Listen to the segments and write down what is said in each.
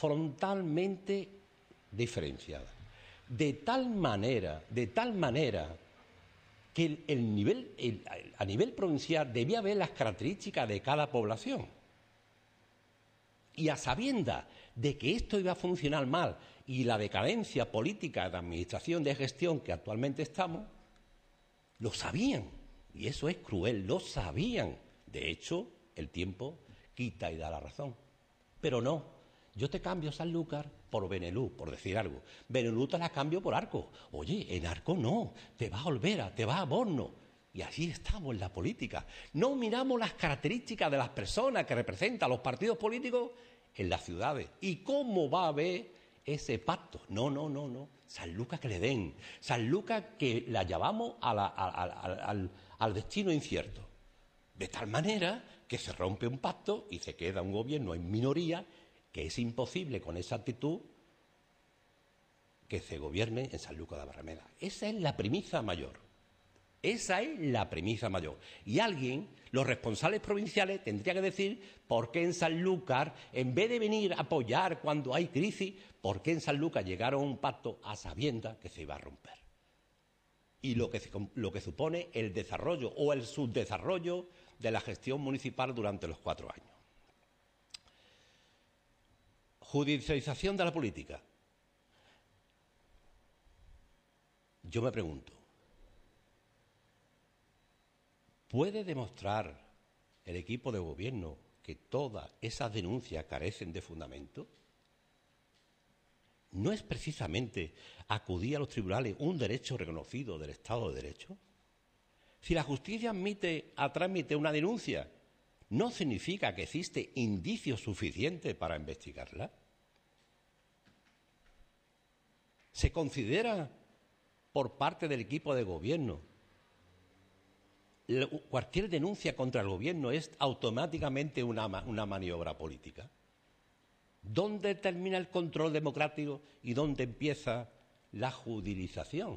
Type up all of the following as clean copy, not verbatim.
frontalmente diferenciada. De tal manera que a nivel provincial debía haber las características de cada población. Y a sabiendas de que esto iba a funcionar mal y la decadencia política de administración, de gestión que actualmente estamos, lo sabían. Y eso es cruel, lo sabían. De hecho, el tiempo quita y da la razón. Pero no, yo te cambio Sanlúcar por Benelux, por decir algo. Benelux te la cambio por Arcos. Oye, en Arcos no, te vas a Olvera, te vas a Borno. Y así estamos en la política. No miramos las características de las personas que representan los partidos políticos en las ciudades. ¿Y cómo va a haber ese pacto? No. Sanlúcar que le den. Sanlúcar que la llevamos al destino incierto. De tal manera que se rompe un pacto y se queda un gobierno en minoría, que es imposible con esa actitud que se gobierne en Sanlúcar de Barrameda. Esa es la premisa mayor. Esa es la premisa mayor. Y alguien, los responsables provinciales, tendría que decir por qué en Sanlúcar, en vez de venir a apoyar cuando hay crisis, por qué en Sanlúcar llegaron a un pacto a sabiendas que se iba a romper. Y lo que supone el desarrollo o el subdesarrollo de la gestión municipal durante los 4 años. Judicialización de la política. Yo me pregunto, ¿puede demostrar el equipo de gobierno que todas esas denuncias carecen de fundamento? ¿No es precisamente acudir a los tribunales un derecho reconocido del Estado de Derecho? Si la justicia admite a trámite una denuncia, ¿no significa que existe indicio suficiente para investigarla? ¿Se considera por parte del equipo de gobierno cualquier denuncia contra el gobierno es automáticamente una maniobra política? ¿Dónde termina el control democrático y dónde empieza la judicialización?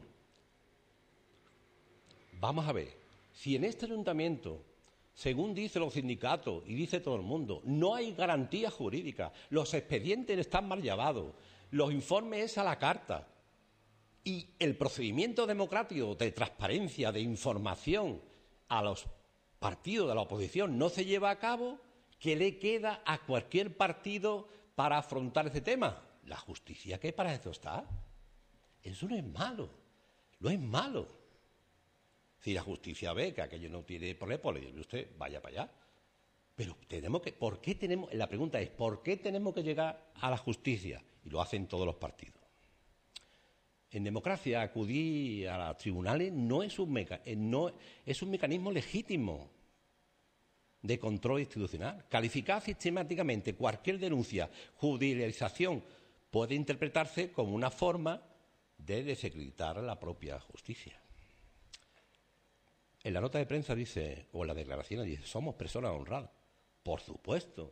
Vamos a ver, si en este ayuntamiento, según dicen los sindicatos y dice todo el mundo, no hay garantía jurídica, los expedientes están mal llevados, los informes es a la carta y el procedimiento democrático de transparencia, de información a los partidos de la oposición no se lleva a cabo, ¿qué le queda a cualquier partido para afrontar ese tema? La justicia, que para eso está. Eso no es malo, no es malo. Si la justicia ve que aquello no tiene problema, pues le dice usted, vaya para allá. Pero la pregunta es, ¿por qué tenemos que llegar a la justicia? Y lo hacen todos los partidos. En democracia, acudir a los tribunales no es un mecanismo legítimo de control institucional. Calificar sistemáticamente cualquier denuncia, judicialización, puede interpretarse como una forma de desacreditar la propia justicia. En la nota de prensa dice, o en la declaración dice, somos personas honradas. Por supuesto,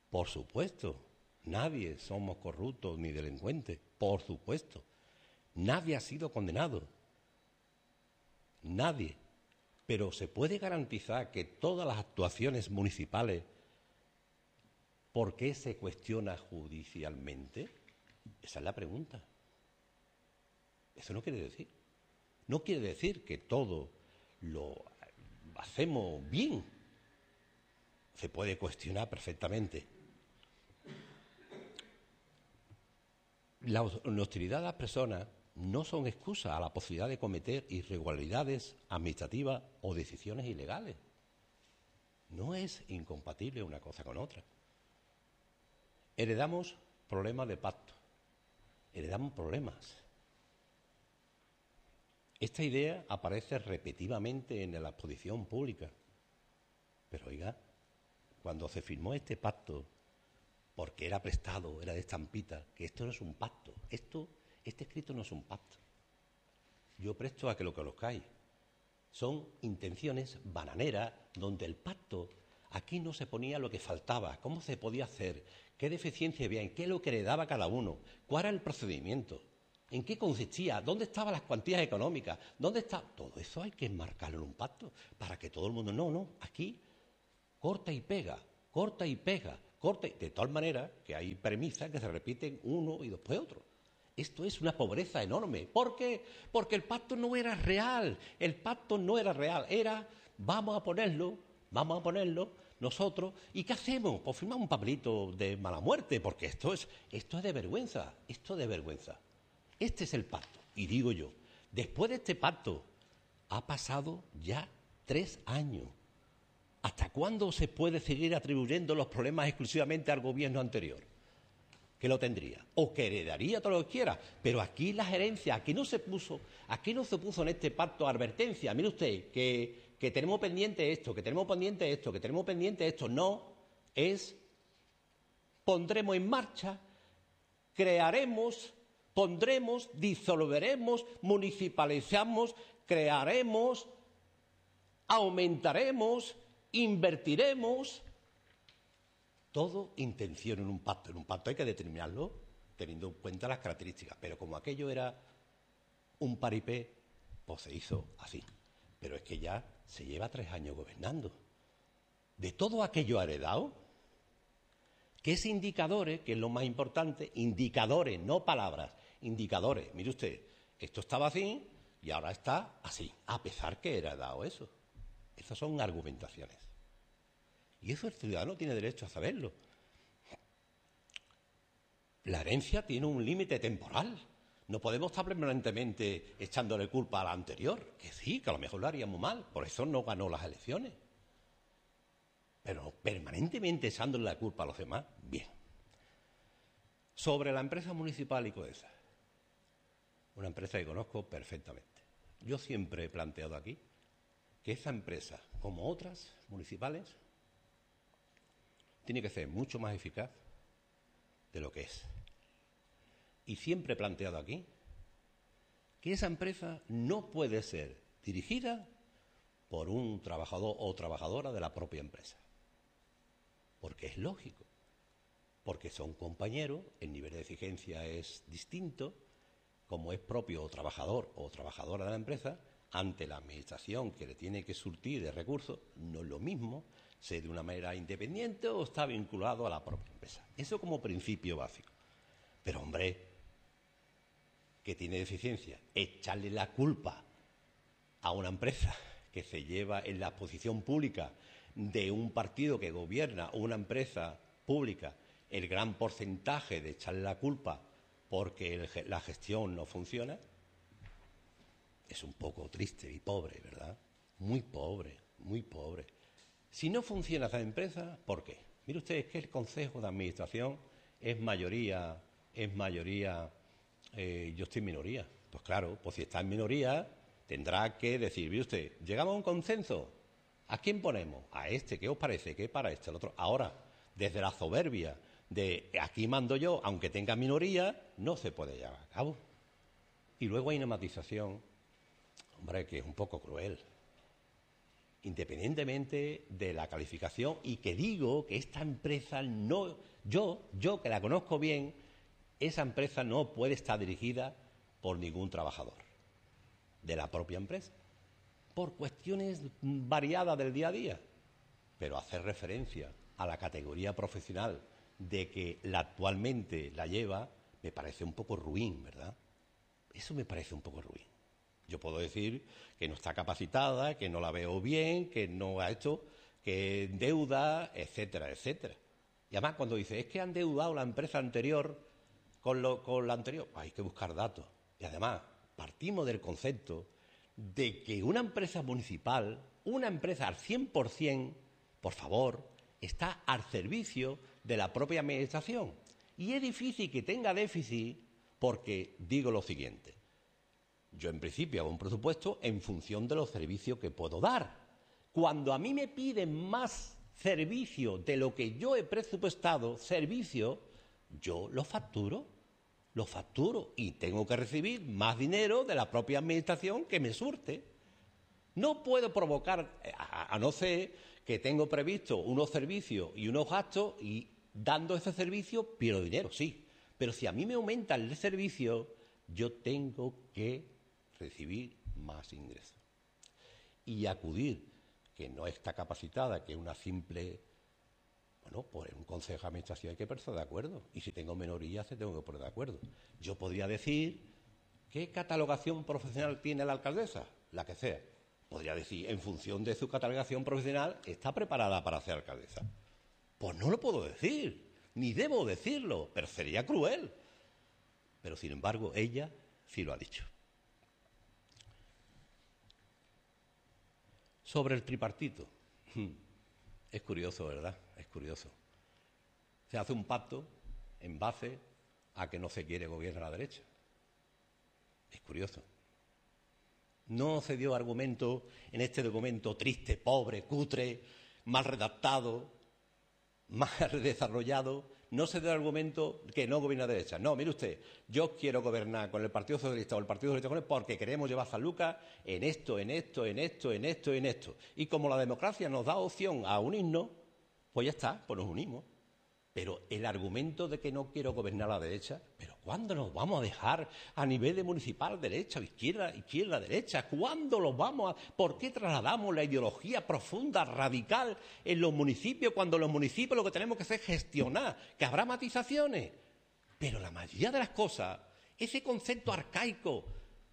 nadie somos corruptos ni delincuentes, por supuesto. Nadie ha sido condenado, nadie. Pero ¿se puede garantizar que todas las actuaciones municipales, por qué se cuestiona judicialmente? Esa es la pregunta. Eso no quiere decir. No quiere decir que todo lo hacemos bien. Se puede cuestionar perfectamente. La hostilidad de las personas no son excusa a la posibilidad de cometer irregularidades administrativas o decisiones ilegales. No es incompatible una cosa con otra. Heredamos problemas de pacto, heredamos problemas. Esta idea aparece repetidamente en la exposición pública. Pero oiga, cuando se firmó este pacto, porque era prestado, era de estampita, que esto no es un pacto, este escrito no es un pacto. Yo presto a que lo conozcáis. Son intenciones bananeras donde el pacto, aquí no se ponía lo que faltaba, cómo se podía hacer, qué deficiencia había, en qué lo que le daba cada uno, cuál era el procedimiento, en qué consistía, dónde estaban las cuantías económicas, dónde está. Todo eso hay que enmarcarlo en un pacto para que todo el mundo, no, aquí corta y pega, corte, de tal manera que hay premisas que se repiten uno y después otro. Esto es una pobreza enorme. ¿Por qué? Porque el pacto no era real. El pacto no era real. Era, vamos a ponerlo nosotros. ¿Y qué hacemos? Pues firmamos un papelito de mala muerte, porque esto es de vergüenza. Esto es de vergüenza. Este es el pacto. Y digo yo, después de este pacto, ha pasado ya 3 años. ¿Hasta cuándo se puede seguir atribuyendo los problemas exclusivamente al gobierno anterior? Que lo tendría, o que heredaría todo lo que quiera, pero aquí la gerencia, aquí no se puso en este pacto advertencia, mire usted, que tenemos pendiente esto, que tenemos pendiente esto, que tenemos pendiente esto, no, es pondremos en marcha, crearemos, pondremos, disolveremos, municipalizamos, crearemos, aumentaremos, invertiremos. Todo intención en un pacto. En un pacto hay que determinarlo teniendo en cuenta las características. Pero como aquello era un paripé, pues se hizo así. Pero es que ya se lleva 3 años gobernando. De todo aquello heredado, ¿qué es indicadores? Que es lo más importante. Indicadores, no palabras. Indicadores. Mire usted, esto estaba así y ahora está así. A pesar que era heredado eso. Esas son argumentaciones. Y eso el ciudadano tiene derecho a saberlo. La herencia tiene un límite temporal. No podemos estar permanentemente echándole culpa a la anterior, que sí, que a lo mejor lo haríamos mal, por eso no ganó las elecciones. Pero permanentemente echándole la culpa a los demás, bien. Sobre la empresa municipal Icoesa, una empresa que conozco perfectamente. Yo siempre he planteado aquí que esa empresa, como otras municipales, tiene que ser mucho más eficaz de lo que es. Y siempre he planteado aquí que esa empresa no puede ser dirigida por un trabajador o trabajadora de la propia empresa. Porque es lógico. Porque son compañeros, el nivel de exigencia es distinto, como es propio trabajador o trabajadora de la empresa, ante la administración que le tiene que surtir de recursos, no es lo mismo, sea de una manera independiente o está vinculado a la propia empresa. Eso como principio básico. Pero, hombre, que tiene deficiencia, echarle la culpa a una empresa que se lleva en la posición pública de un partido que gobierna una empresa pública el gran porcentaje de echarle la culpa porque la gestión no funciona, es un poco triste y pobre, ¿verdad? Muy pobre, muy pobre. Si no funciona esa empresa, ¿por qué? Mire usted, es que el Consejo de Administración es mayoría, yo estoy en minoría. Pues claro, pues si está en minoría, tendrá que decir, mire usted, llegamos a un consenso, ¿a quién ponemos? A este, ¿qué os parece? ¿Qué para este? El otro. Ahora, desde la soberbia de aquí mando yo, aunque tenga minoría, no se puede llevar a cabo. Y luego hay una matización, hombre, que es un poco cruel. Independientemente de la calificación, y que digo que esta empresa no, yo que la conozco bien, esa empresa no puede estar dirigida por ningún trabajador de la propia empresa, por cuestiones variadas del día a día, pero hacer referencia a la categoría profesional de que actualmente la lleva, me parece un poco ruin, ¿verdad? Eso me parece un poco ruin. Yo puedo decir que no está capacitada, que no la veo bien, que no ha hecho, que endeuda, etcétera, etcétera. Y además cuando dice, es que han endeudado la empresa anterior con la anterior, hay que buscar datos. Y además partimos del concepto de que una empresa municipal, una empresa al 100%, por favor, está al servicio de la propia administración. Y es difícil que tenga déficit porque digo lo siguiente. Yo, en principio, hago un presupuesto en función de los servicios que puedo dar. Cuando a mí me piden más servicio de lo que yo he presupuestado, servicio, yo lo facturo y tengo que recibir más dinero de la propia administración que me surte. No puedo provocar, a no ser que tengo previsto unos servicios y unos gastos y dando ese servicio pierdo dinero, sí. Pero si a mí me aumenta el servicio, yo tengo que recibir más ingresos. Y acudir, que no está capacitada, que es una simple Bueno, pues en un consejo de administración hay que ponerse de acuerdo. Y si tengo minoría, se tengo que poner de acuerdo. Yo podría decir, ¿qué catalogación profesional tiene la alcaldesa? La que sea. Podría decir, en función de su catalogación profesional, está preparada para ser alcaldesa. Pues no lo puedo decir, ni debo decirlo, pero sería cruel. Pero, sin embargo, ella sí lo ha dicho. Sobre el tripartito. Es curioso, ¿verdad? Es curioso. Se hace un pacto en base a que no se quiere gobiernar a la derecha. Es curioso. No se dio argumento en este documento triste, pobre, cutre, mal redactado, mal desarrollado. No se dio argumento que no gobierna a la derecha. No, mire usted, yo quiero gobernar con el Partido Socialista o el Partido Socialista con él porque queremos llevar San Lucas en esto, en esto, en esto, en esto, en esto. Y como la democracia nos da opción a unirnos, pues ya está, pues nos unimos. Pero el argumento de que no quiero gobernar a la derecha, ¿pero cuándo nos vamos a dejar a nivel de municipal derecha o izquierda, izquierda, derecha? ¿Cuándo los vamos a...? ¿Por qué trasladamos la ideología profunda, radical en los municipios, cuando los municipios lo que tenemos que hacer es gestionar? Que habrá matizaciones, pero la mayoría de las cosas, ese concepto arcaico,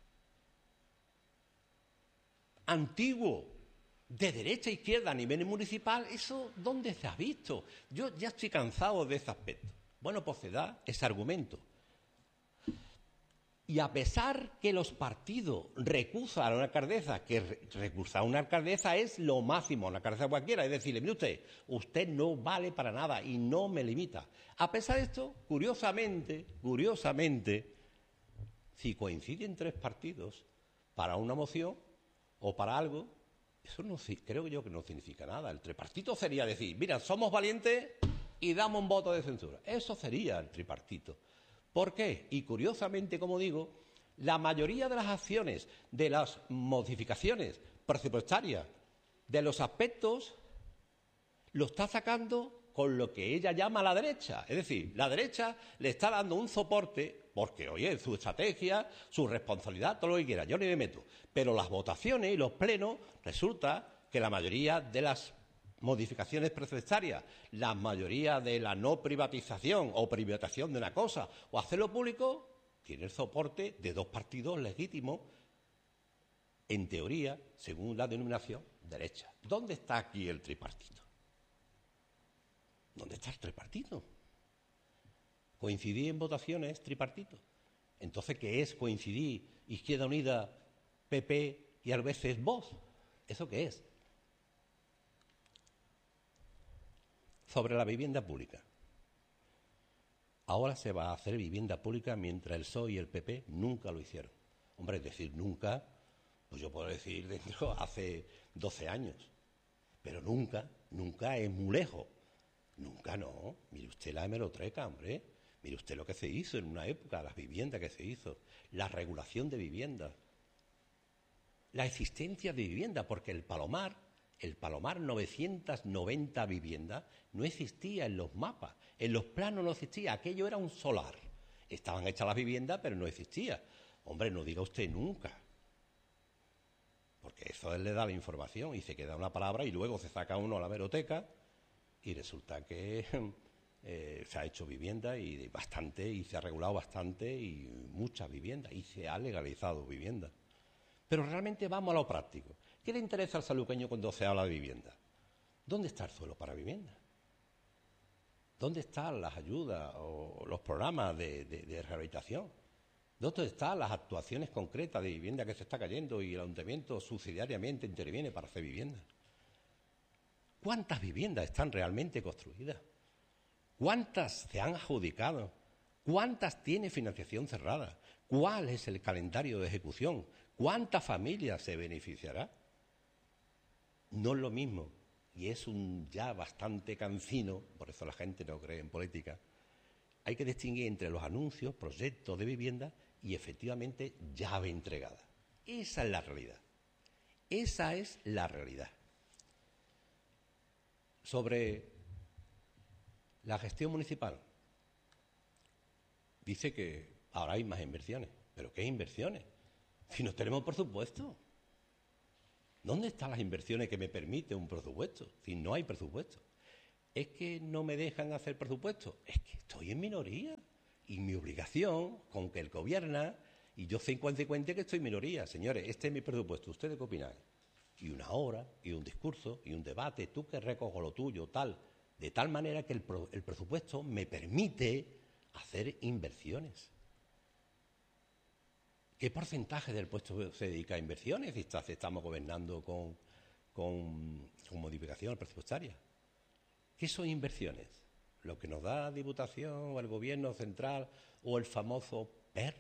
antiguo, de derecha a izquierda a nivel municipal, ¿eso dónde se ha visto? Yo ya estoy cansado de ese aspecto. Bueno, pues se da ese argumento. Y a pesar que los partidos recusan a una alcaldesa, que recusar a una alcaldesa es lo máximo, a una alcaldesa cualquiera, es decirle, mire usted no vale para nada y no me limita. A pesar de esto, curiosamente, si coinciden tres partidos para una moción o para algo, eso no, creo yo que no significa nada. El tripartito sería decir, mira, somos valientes y damos un voto de censura. Eso sería el tripartito. ¿Por qué? Y curiosamente, como digo, la mayoría de las acciones, de las modificaciones presupuestarias, de los aspectos, lo está sacando con lo que ella llama la derecha. Es decir, la derecha le está dando un soporte, porque, oye, su estrategia, su responsabilidad, todo lo que quiera, yo ni me meto. Pero las votaciones y los plenos, resulta que la mayoría de las modificaciones presupuestarias, la mayoría de la no privatización o privatización de una cosa o hacerlo público, tiene el soporte de dos partidos legítimos, en teoría, según la denominación, derecha. ¿Dónde está aquí el tripartito? ¿Dónde está el tripartito? Coincidí en votaciones tripartito. Entonces, ¿qué es coincidir Izquierda Unida, PP y a veces Vox? ¿Eso qué es? Sobre la vivienda pública. Ahora se va a hacer vivienda pública mientras el PSOE y el PP nunca lo hicieron. Hombre, es decir, nunca, pues yo puedo decir dentro hace 12 años. Pero nunca es muy lejos. Nunca no. Mire usted la hemeroteca, hombre. Mire usted lo que se hizo en una época, las viviendas que se hizo, la regulación de viviendas, la existencia de vivienda, porque el Palomar 990 viviendas, no existía en los mapas, en los planos no existía, aquello era un solar. Estaban hechas las viviendas, pero no existía. Hombre, no diga usted nunca, porque eso le da la información y se queda una palabra y luego se saca uno a la hemeroteca y resulta que se ha hecho vivienda y bastante, y se ha regulado bastante y muchas viviendas, y se ha legalizado vivienda. Pero realmente vamos a lo práctico. ¿Qué le interesa al sanluqueño cuando se habla de vivienda? ¿Dónde está el suelo para vivienda? ¿Dónde están las ayudas o los programas de rehabilitación? ¿Dónde están las actuaciones concretas de vivienda que se está cayendo y el ayuntamiento subsidiariamente interviene para hacer vivienda? ¿Cuántas viviendas están realmente construidas? ¿Cuántas se han adjudicado? ¿Cuántas tiene financiación cerrada? ¿Cuál es el calendario de ejecución? ¿Cuántas familias se beneficiará? No es lo mismo, y es ya bastante cansino, por eso la gente no cree en política. Hay que distinguir entre los anuncios, proyectos de vivienda y efectivamente llave entregada. Esa es la realidad. Esa es la realidad. Sobre la gestión municipal, dice que ahora hay más inversiones. ¿Pero qué inversiones? Si no tenemos presupuesto. ¿Dónde están las inversiones que me permite un presupuesto? Si no hay presupuesto. es que no me dejan hacer presupuesto. Es que estoy en minoría. Y mi obligación, con que el gobierna, y yo soy consecuente que estoy en minoría. Señores, este es mi presupuesto. ¿Ustedes qué opináis? Y una hora, y un discurso, y un debate. Tú que recojo lo tuyo, tal. De tal manera que el presupuesto me permite hacer inversiones. ¿Qué porcentaje del puesto se dedica a inversiones si estamos gobernando con modificación presupuestaria? ¿Qué son inversiones? Lo que nos da la Diputación o el Gobierno central o el famoso PER.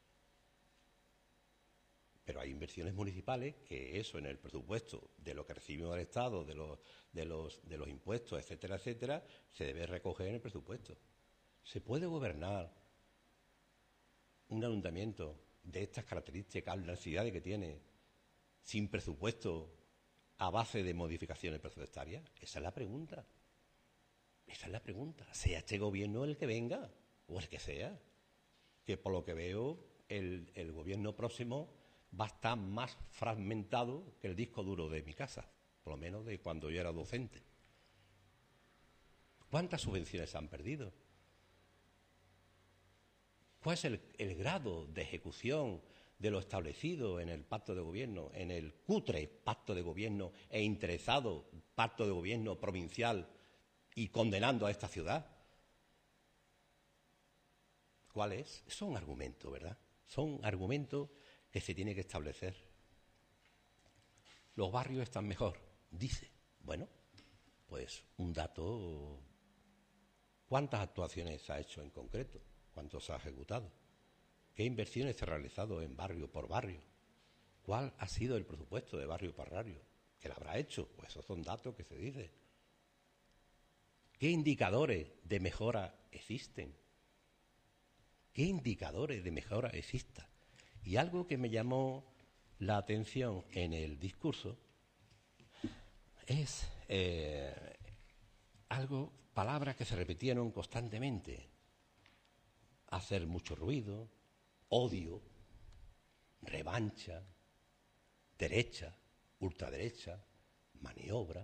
Pero hay inversiones municipales que eso en el presupuesto de lo que recibimos del Estado, de los impuestos, etcétera, etcétera, se debe recoger en el presupuesto. ¿Se puede gobernar un ayuntamiento de estas características, las necesidades que tiene, sin presupuesto, a base de modificaciones presupuestarias? Esa es la pregunta. Esa es la pregunta. Sea este gobierno el que venga, o el que sea. Que por lo que veo, el gobierno próximo va a estar más fragmentado que el disco duro de mi casa, por lo menos de cuando yo era docente. ¿Cuántas subvenciones se han perdido? ¿Cuál es el grado de ejecución de lo establecido en el pacto de gobierno, en el cutre pacto de gobierno e interesado pacto de gobierno provincial y condenando a esta ciudad? ¿Cuál es? Son argumentos, ¿verdad? Son argumentos que se tiene que establecer. Los barrios están mejor, dice. Bueno, pues un dato. ¿Cuántas actuaciones se ha hecho en concreto? ¿Cuánto se ha ejecutado? ¿Qué inversiones se han realizado en barrio por barrio? ¿Cuál ha sido el presupuesto de barrio por barrio? ¿Qué lo habrá hecho? Pues esos son datos que se dicen. ¿Qué indicadores de mejora existen? ¿Qué indicadores de mejora existen? Y algo que me llamó la atención en el discurso es palabras que se repitieron constantemente. Hacer mucho ruido, odio, revancha, derecha, ultraderecha, maniobra.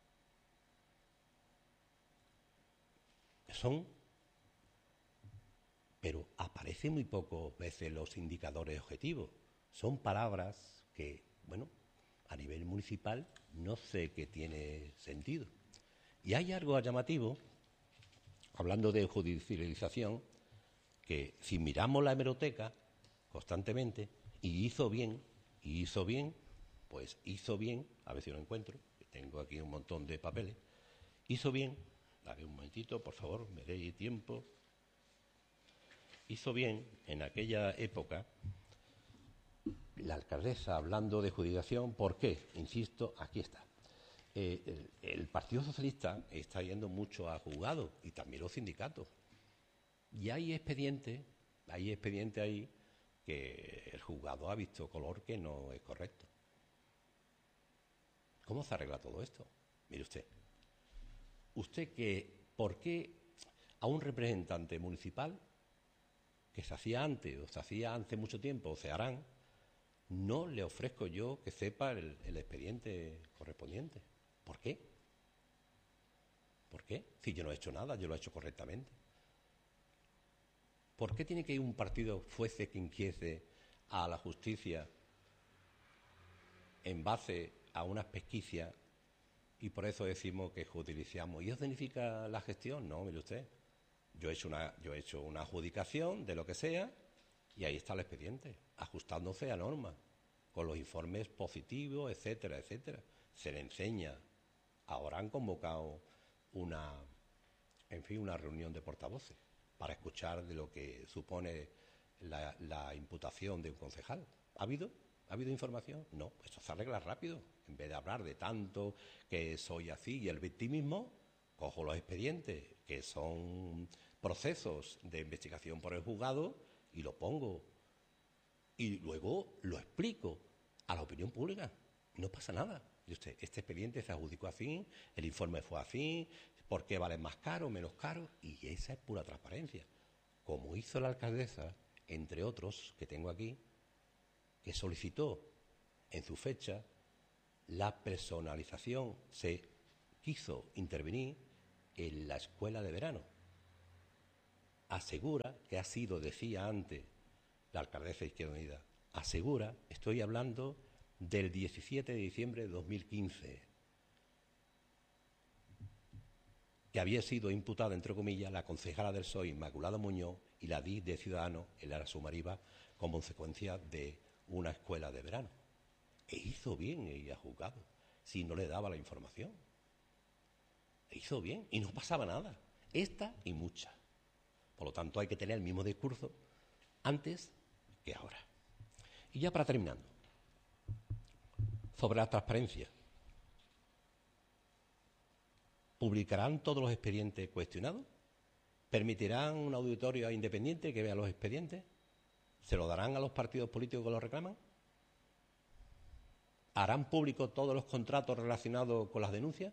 Pero aparecen muy pocas veces los indicadores objetivos. Son palabras que, bueno, a nivel municipal no sé qué tiene sentido. Y hay algo llamativo, hablando de judicialización, que si miramos la hemeroteca constantemente, y hizo bien, pues hizo bien, a ver si lo encuentro, que tengo aquí un montón de papeles, hizo bien, dame un momentito, por favor, me deis tiempo. Hizo bien en aquella época la alcaldesa hablando de judicialización. ¿Por qué? Insisto, aquí está. El Partido Socialista está yendo mucho a juzgados y también los sindicatos. Y hay expedientes ahí que el juzgado ha visto color que no es correcto. ¿Cómo se arregla todo esto? Mire usted. ¿Por qué a un representante municipal que se hacía antes o se hacía hace mucho tiempo o se harán, no le ofrezco yo que sepa el expediente correspondiente? ¿Por qué? ¿Por qué? Si yo no he hecho nada, yo lo he hecho correctamente. ¿Por qué tiene que ir un partido fuese que inquiese a la justicia en base a unas pesquisas y por eso decimos que judicializamos? ¿Y eso significa la gestión? No, mire usted. Yo he hecho una adjudicación de lo que sea y ahí está el expediente, ajustándose a norma, con los informes positivos, etcétera, etcétera. Se le enseña. Ahora han convocado una reunión de portavoces para escuchar de lo que supone la imputación de un concejal. ¿Ha habido información? No, esto se arregla rápido. En vez de hablar de tanto que soy así y el victimismo, cojo los expedientes, que son procesos de investigación por el juzgado, y lo pongo. Y luego lo explico a la opinión pública. No pasa nada. Y usted, este expediente se adjudicó así, el informe fue así, ¿por qué vale más caro, menos caro? Y esa es pura transparencia. Como hizo la alcaldesa, entre otros que tengo aquí, que solicitó en su fecha la personalización, se quiso intervenir en la escuela de verano. Asegura que ha sido, decía antes la alcaldesa de Izquierda Unida, asegura, estoy hablando del 17 de diciembre de 2015, que había sido imputada, entre comillas, la concejala del PSOE, Inmaculada Muñoz, y la DIF de Ciudadanos, Lara Sumariva, como consecuencia de una escuela de verano. E hizo bien ella, juzgado, si no le daba la información. E hizo bien, y no pasaba nada. Esta y muchas. Por lo tanto, hay que tener el mismo discurso antes que ahora. Y ya para terminar, sobre la transparencia. ¿Publicarán todos los expedientes cuestionados? ¿Permitirán un auditorio independiente que vea los expedientes? ¿Se lo darán a los partidos políticos que lo reclaman? ¿Harán público todos los contratos relacionados con las denuncias?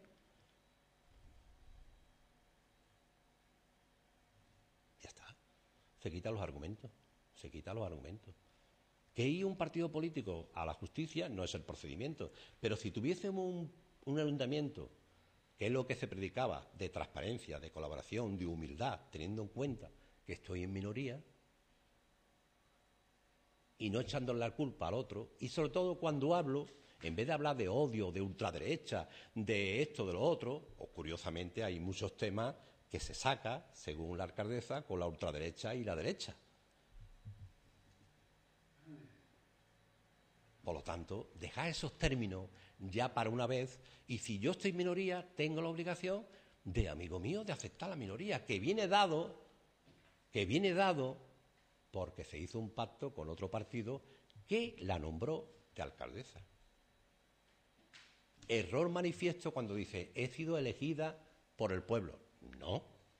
Ya está. Se quitan los argumentos. Se quitan los argumentos. Que ir un partido político a la justicia no es el procedimiento. Pero si tuviésemos un ayuntamiento, que es lo que se predicaba, de transparencia, de colaboración, de humildad, teniendo en cuenta que estoy en minoría, y no echándole la culpa al otro, y sobre todo cuando hablo, en vez de hablar de odio, de ultraderecha, de esto, de lo otro, o curiosamente hay muchos temas que se saca, según la alcaldesa, con la ultraderecha y la derecha. Por lo tanto, dejar esos términos ya para una vez, y si yo estoy en minoría, tengo la obligación de, amigo mío, de aceptar la minoría, que viene dado porque se hizo un pacto con otro partido que la nombró de alcaldesa. Error manifiesto cuando dice, he sido elegida por el pueblo. No.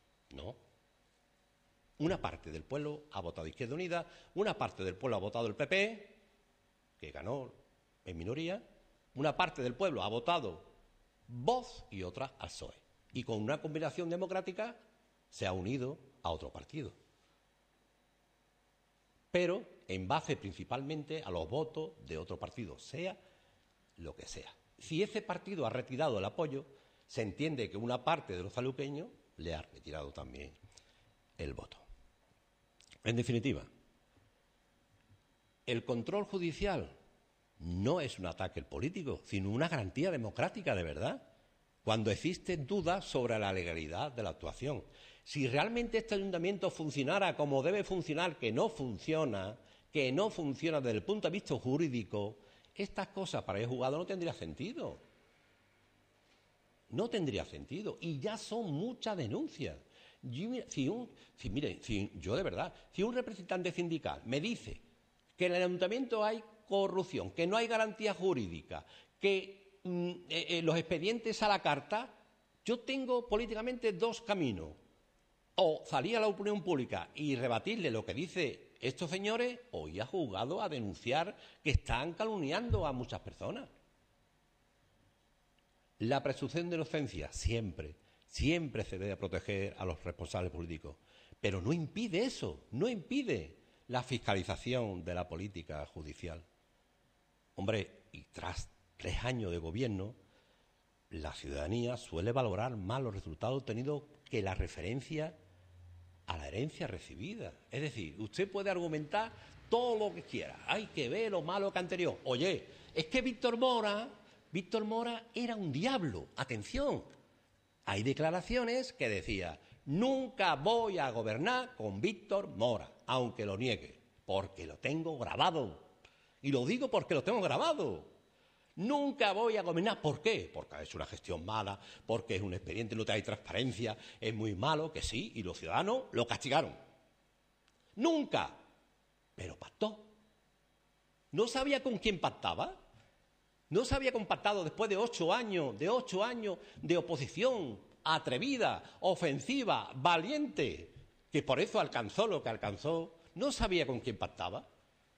Una parte del pueblo ha votado Izquierda Unida, una parte del pueblo ha votado el PP, que ganó en minoría, una parte del pueblo ha votado Vox y otra al PSOE. Y con una combinación democrática se ha unido a otro partido. Pero en base principalmente a los votos de otro partido, sea lo que sea. Si ese partido ha retirado el apoyo, se entiende que una parte de los saluqueños le ha retirado también el voto. En definitiva, el control judicial no es un ataque político, sino una garantía democrática de verdad, cuando existen dudas sobre la legalidad de la actuación. Si realmente este ayuntamiento funcionara como debe funcionar, que no funciona desde el punto de vista jurídico, estas cosas para el juzgado no tendría sentido. No tendría sentido. Y ya son muchas denuncias. Si un representante sindical me dice que en el ayuntamiento hay corrupción, que no hay garantía jurídica, que los expedientes a la carta, yo tengo políticamente dos caminos. O salir a la opinión pública y rebatirle lo que dice estos señores, o ir a juzgado a denunciar que están calumniando a muchas personas. La presunción de inocencia siempre se debe proteger a los responsables políticos, pero no impide eso, no impide la fiscalización de la política judicial. Hombre, y tras 3 años de gobierno, la ciudadanía suele valorar más los resultados obtenidos que la referencia a la herencia recibida. Es decir, usted puede argumentar todo lo que quiera, hay que ver lo malo que anterior. Oye, es que Víctor Mora era un diablo. Atención, hay declaraciones que decía, nunca voy a gobernar con Víctor Mora, aunque lo niegue, porque lo tengo grabado. Y lo digo porque lo tengo grabado. Nunca voy a gobernar. ¿Por qué? Porque ha hecho una gestión mala, porque es un expediente, no trae transparencia, es muy malo, que sí, y los ciudadanos lo castigaron. Nunca. Pero pactó. ¿No sabía con quién pactaba? ¿No se había compactado después de 8 años de oposición atrevida, ofensiva, valiente, que por eso alcanzó lo que alcanzó? ¿No sabía con quién pactaba?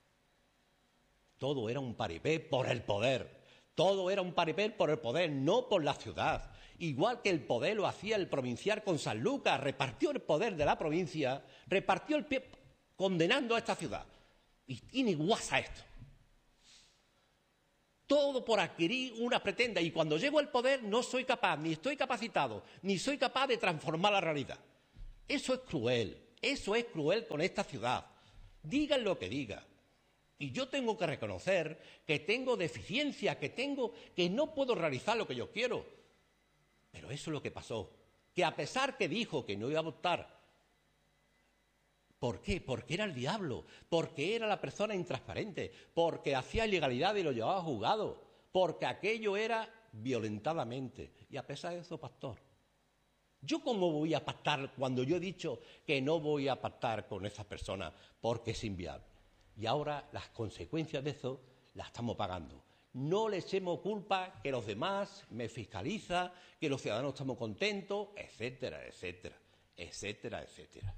Todo era un paripé por el poder. Todo era un paripé por el poder, no por la ciudad. Igual que el poder lo hacía el provincial con Sanlúcar, repartió el poder de la provincia, repartió el pie condenando a esta ciudad. Y tiene guasa esto. Todo por adquirir una pretenda. Y cuando llego al poder no soy capaz, ni estoy capacitado, ni soy capaz de transformar la realidad. Eso es cruel con esta ciudad. Digan lo que digan. Y yo tengo que reconocer que tengo deficiencias, que no puedo realizar lo que yo quiero. Pero eso es lo que pasó. Que a pesar que dijo que no iba a votar. ¿Por qué? Porque era el diablo, porque era la persona intransparente, porque hacía ilegalidad y lo llevaba a juzgado, porque aquello era violentadamente. Y a pesar de eso, pactó. ¿Yo cómo voy a pactar cuando yo he dicho que no voy a pactar con esa persona porque es inviable? Y ahora las consecuencias de eso las estamos pagando. No le echemos culpa que los demás me fiscalizan, que los ciudadanos estamos contentos, etcétera, etcétera, etcétera, etcétera.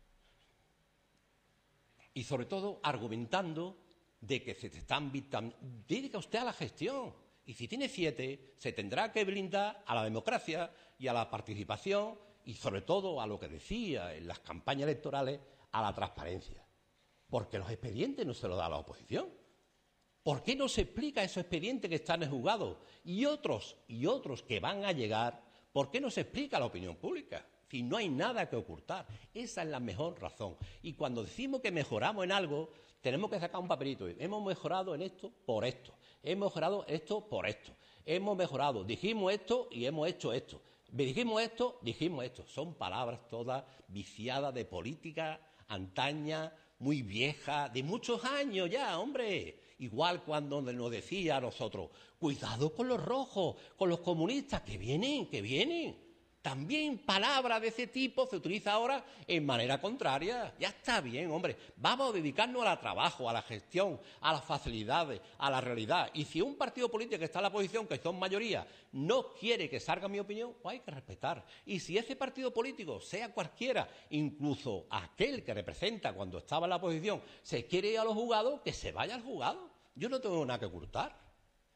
Y sobre todo argumentando de que se te están dedica usted a la gestión. Y si tiene 7, se tendrá que blindar a la democracia y a la participación y sobre todo a lo que decía en las campañas electorales, a la transparencia. Porque los expedientes no se los da la oposición. ¿Por qué no se explica esos expedientes que están en juzgado? Y otros que van a llegar, ¿por qué no se explica a la opinión pública? Si no hay nada que ocultar. Esa es la mejor razón. Y cuando decimos que mejoramos en algo, tenemos que sacar un papelito. Hemos mejorado en esto por esto. Hemos mejorado esto por esto. Hemos mejorado. Dijimos esto y hemos hecho esto. Dijimos esto. Son palabras todas viciadas de política antaña, muy vieja, de muchos años ya, hombre. Igual cuando nos decía a nosotros, cuidado con los rojos, con los comunistas, que vienen. También palabras de ese tipo se utiliza ahora en manera contraria. Ya está bien, hombre. Vamos a dedicarnos al trabajo, a la gestión, a las facilidades, a la realidad. Y si un partido político que está en la oposición, que son mayoría, no quiere que salga mi opinión, pues hay que respetar. Y si ese partido político, sea cualquiera, incluso aquel que representa cuando estaba en la oposición, se quiere ir a los juzgados, que se vaya al juzgado. Yo no tengo nada que ocultar.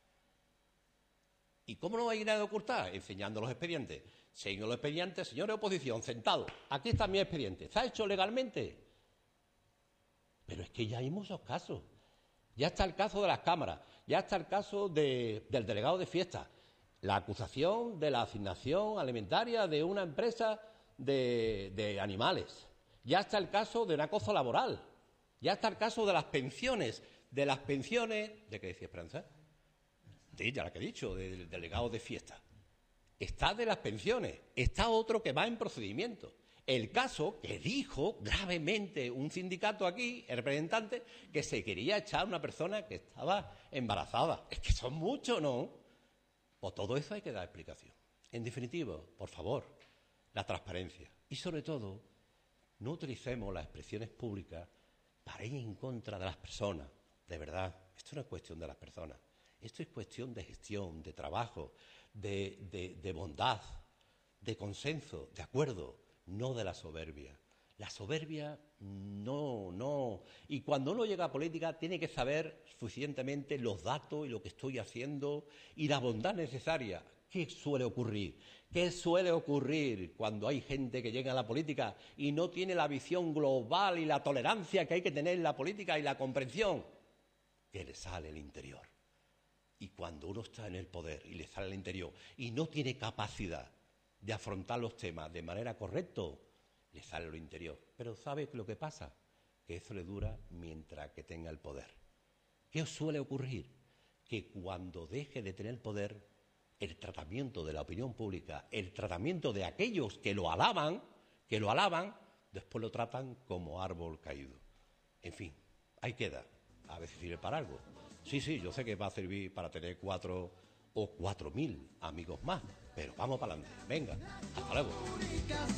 ¿Y cómo no hay nada que ocultar? Enseñando los expedientes. Señor los expedientes, señor de oposición, sentado. Aquí está mi expediente. ¿Se ha hecho legalmente? Pero es que ya hay muchos casos. Ya está el caso de las cámaras. Ya está el caso del delegado de fiestas. La acusación de la asignación alimentaria de una empresa de animales. Ya está el caso de un acoso laboral. Ya está el caso de las pensiones. ¿De qué decía Esperanza? Sí, ya la que he dicho, del delegado de fiestas. Está de las pensiones, está otro que va en procedimiento. El caso que dijo gravemente un sindicato aquí, el representante, que se quería echar a una persona que estaba embarazada. Es que son muchos, ¿no? Por todo eso hay que dar explicación. En definitiva, por favor, la transparencia. Y sobre todo, no utilicemos las expresiones públicas para ir en contra de las personas. De verdad, esto no es cuestión de las personas. Esto es cuestión de gestión, de trabajo, de bondad, de consenso, de acuerdo, no de la soberbia. La soberbia no. Y cuando uno llega a política tiene que saber suficientemente los datos y lo que estoy haciendo y la bondad necesaria. ¿Qué suele ocurrir? ¿Qué suele ocurrir cuando hay gente que llega a la política y no tiene la visión global y la tolerancia que hay que tener en la política y la comprensión? Que le sale el interior. Y cuando uno está en el poder y le sale el interior y no tiene capacidad de afrontar los temas de manera correcta, le sale lo interior. Pero ¿sabe lo que pasa? Que eso le dura mientras que tenga el poder. ¿Qué os suele ocurrir? Que cuando deje de tener poder, el tratamiento de la opinión pública, el tratamiento de aquellos que lo alaban, después lo tratan como árbol caído. En fin, ahí queda. A ver si sirve para algo. Sí, yo sé que va a servir para tener 4 o 4.000 amigos más, pero vamos para adelante. Venga, hasta luego.